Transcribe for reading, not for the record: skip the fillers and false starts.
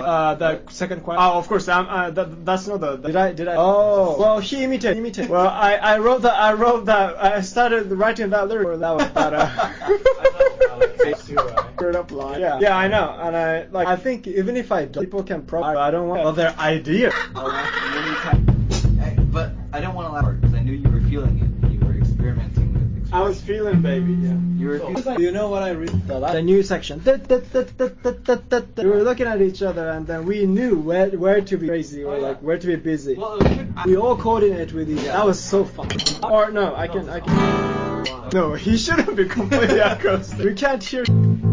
The second question. Oh, of course. That's not the. Did I? Oh, well, he imitated. Well, I wrote that. I started writing that lyric. That was straight up line. Yeah, I know. And I think even if I don't, people can probably. I don't want their idea. But I don't want to laugh because I knew you were feeling it. You were experimenting with. I was feeling, baby. Yeah. You were. You know what I read? The new section. We were looking at each other, and then we knew where to be crazy or like where to be busy. We all coordinate with each other. That was so fun. Or no, I can. No, he shouldn't be completely across. We can't hear.